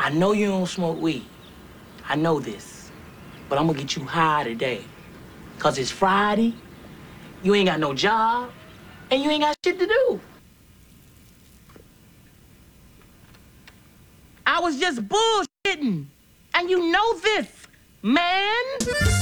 I know you don't smoke weed. I know this. But I'm gonna get you high today. Cause it's Friday, you ain't got no job, and you ain't got shit to do. I was just bullshitting. And you know this, man.